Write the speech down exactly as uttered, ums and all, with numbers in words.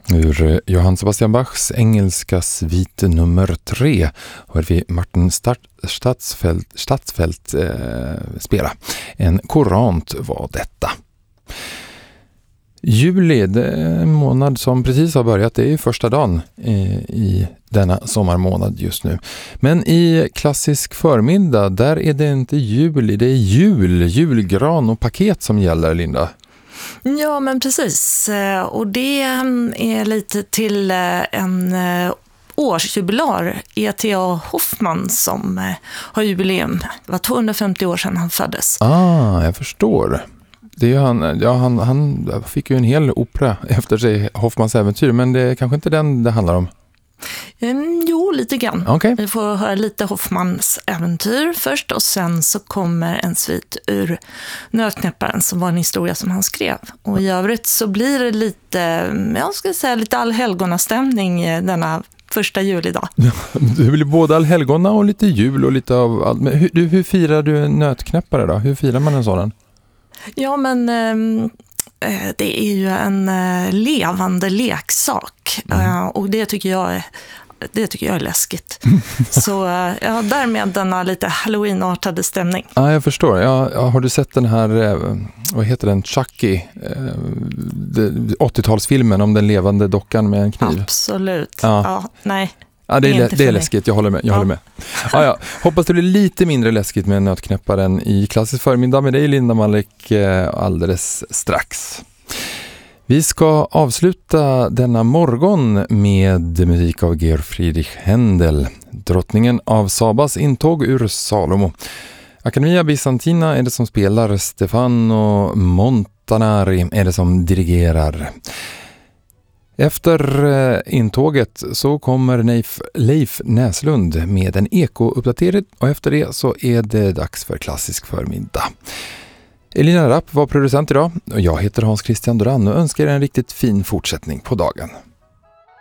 Ur Johann Sebastian Bachs engelska svit nummer tre hör vi Martin Stadsfeldt, Stadsfeldt eh, spela. En korant var detta. Juli, det är en månad som precis har börjat. Det är ju första dagen i, i denna sommarmånad just nu. Men i klassisk förmiddag, där är det inte juli, det är jul, julgran och paket som gäller, Linda. Ja, men precis. Och det är lite till en årsjubilar, E T A Hoffmann, som har jubileum. Det var tvåhundrafemtio år sedan han föddes. Ah, jag förstår. Det är ju han, ja, han, han fick ju en hel opera efter sig, Hoffmanns äventyr, men det är kanske inte den det handlar om. Mm, jo, lite grann. Okay. Vi får höra lite Hoffmanns äventyr först, och sen så kommer en svit ur Nötknäpparen, som var en historia som han skrev. Och i övrigt så blir det lite, jag ska säga lite allhelgonastämning denna första julidag. Det blir både allhelgona och lite jul och lite av allt. Men hur, hur firar du en nötknäppare då? Hur firar man en sådan? Ja, men eh, det är ju en eh, levande leksak. Mm. Eh, och det tycker jag är, det tycker jag är läskigt. Så eh, ja, därmed denna lite Halloween-artade stämning. Ja, jag förstår. Ja, har du sett den här, eh, vad heter den, Chucky, eh, åttiotalsfilmen om den levande dockan med en kniv? Absolut. Ja, ja nej. Ja, det är, lä- det är läskigt, jag håller med. Jag ja. håller med. Ja, ja. Hoppas det blir lite mindre läskigt med nötknäpparen i klassisk förmiddag med dig, Linda Malek, alldeles strax. Vi ska avsluta denna morgon med musik av Georg Friedrich Händel, drottningen av Sabas intåg ur Salomo. Accademia Bizantina är det som spelar, Stefano Montanari är det som dirigerar. Efter intåget så kommer Leif, Leif Näslund med en eko-uppdatering, och efter det så är det dags för klassisk förmiddag. Elina Rapp var producent idag och jag heter Hans Christian Duran och önskar er en riktigt fin fortsättning på dagen.